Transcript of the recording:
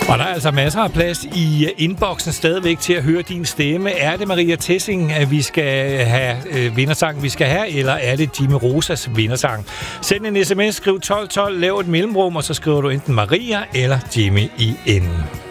Og der er altså masser af plads i inboxen stadigvæk til at høre din stemme. Er det Maria Tessing, at vi skal have vindersangen, vi skal have, eller er det Jimmy Rosas vindersang? Send en sms, skriv 1212, lav et mellemrum, og så skriver du enten Maria eller Jimmy i enden.